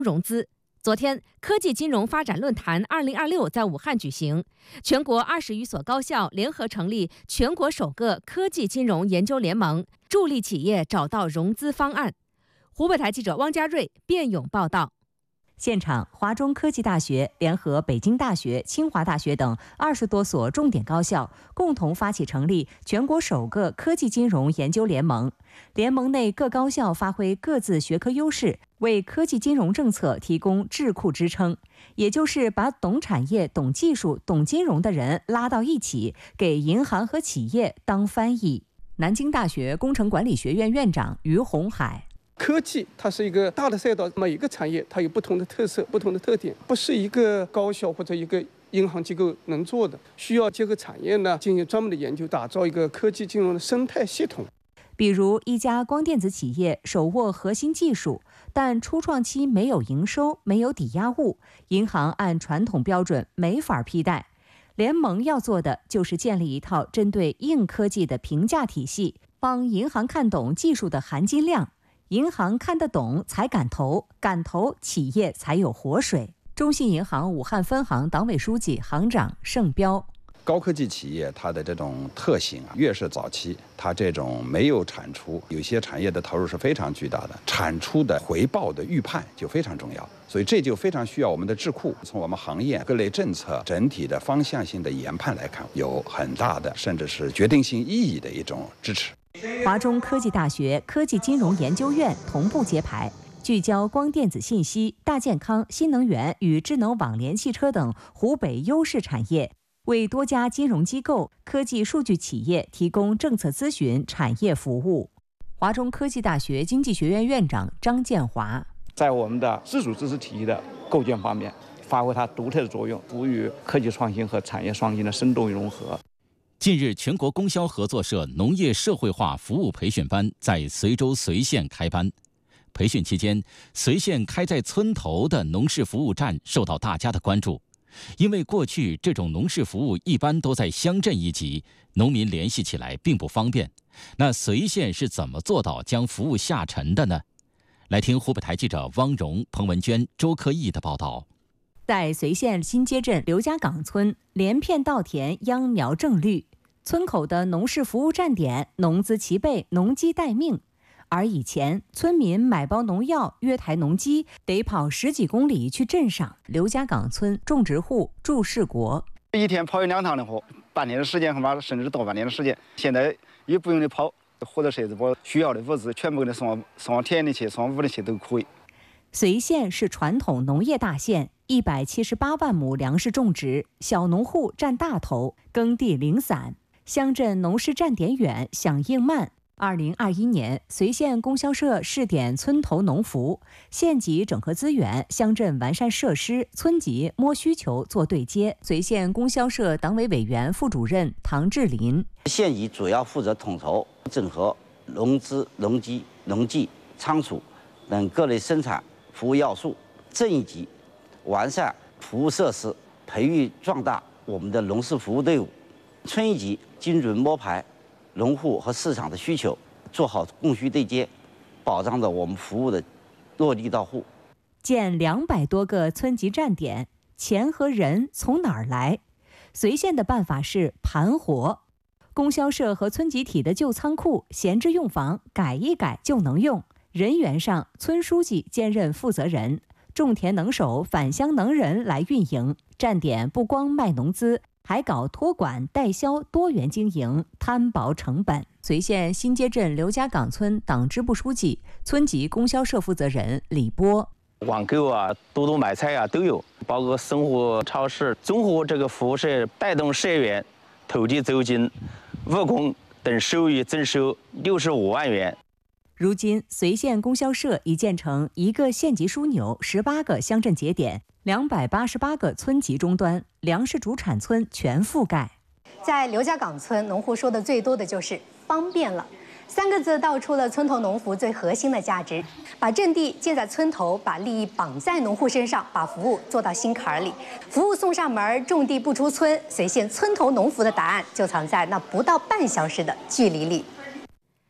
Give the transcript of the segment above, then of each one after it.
融资。昨天，科技金融发展论坛2026在武汉举行，全国20余所高校联合成立全国首个科技金融研究联盟，助力企业找到融资方案。湖北台记者汪家瑞、卞勇报道。 现场，华中科技大学联合北京大学、清华大学等20多所重点高校，共同发起成立全国首个科技金融研究联盟。联盟内各高校发挥各自学科优势，为科技金融政策提供智库支撑，也就是把懂产业、懂技术、懂金融的人拉到一起，给银行和企业当翻译。南京大学工程管理学院院长于红海。 科技它是一个大的赛道，每一个产业它有不同的特色、不同的特点，不是一个高校或者一个银行机构能做的，需要结合产业呢进行专门的研究，打造一个科技金融的生态系统。 比如一家光电子企业手握核心技术，但初创期没有营收、没有抵押物，银行按传统标准没法批贷。联盟要做的就是建立一套针对硬科技的评价体系，帮银行看懂技术的含金量。银行看得懂才敢投，敢投企业才有活水。中信银行武汉分行党委书记、行长盛彪。 高科技企业它的这种特性越是早期，它这种没有产出，有些产业的投入是非常巨大的，产出的回报的预判就非常重要，所以这就非常需要我们的智库从我们行业各类政策整体的方向性的研判来看，有很大的甚至是决定性意义的一种支持。 华中科技大学科技金融研究院同步揭牌，聚焦光电子信息、大健康、新能源与智能网联汽车等湖北优势产业，为多家金融机构、科技数据企业提供政策咨询、产业服务。华中科技大学经济学院院长张建华。 在我们的自主知识体系的构建方面，发挥它独特的作用，服务于科技创新和产业创新的生动融合。 近日，全国供销合作社农业社会化服务培训班在随州随县开班。培训期间，随县开在村头的农事服务站受到大家的关注，因为过去这种农事服务一般都在乡镇一级，农民联系起来并不方便。那随县是怎么做到将服务下沉的呢？来听湖北台记者汪荣、彭文娟、周克义的报道。 在随县新街镇刘家岗村，连片稻田秧苗正绿，村口的农事服务站点农资齐备，农机待命。而以前村民买包农药、约台农机得跑10几公里去镇上。刘家岗村种植户祝世国， 一天跑2趟的活，半年的时间，甚至到半年的时间。现在也不用你跑，或者是把需要的物资全部给你送往田里去，送往屋里去都可以。 随县是传统农业大县，178万亩粮食种植，小农户占大头，耕地零散，乡镇农事站点远，响应慢。2021年，随县供销社试点村头农服，县级整合资源，乡镇完善设施，村级摸需求做对接。随县供销社党委委员、副主任唐志林： 县级主要负责统筹整合农资、农机、农技、仓储等各类生产服务要素，镇一级完善服务设施，培育壮大我们的农事服务队伍；村一级精准摸排农户和市场的需求，做好供需对接，保障着我们服务的落地到户。 建200多个村级站点，钱和人从哪儿来？随县的办法是盘活，供销社和村集体的旧仓库、闲置用房改一改就能用。人员上，村书记兼任负责人，种田能手、返乡能人来运营。站点不光卖农资，还搞托管、代销多元经营，摊薄成本。随县新街镇刘家岗村党支部书记、村级供销社负责人李波： 网购啊、多多买菜啊都有，包括生活超市。综合这个服务是带动社员、土地租金、物工等收益增收65万元。 如今，随县供销社已建成1个县级枢纽、18个乡镇节点、288个村级终端，粮食主产村全覆盖。 在刘家岗村，农户说的最多的就是方便了，3个字道出了村头农服最核心的价值。把阵地建在村头，把利益绑在农户身上，把服务做到心坎里，服务送上门，种地不出村。随县村头农服的答案就藏在那不到半小时的距离里。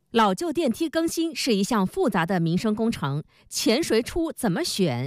老旧电梯更新是一项复杂的民生工程，钱谁出怎么选？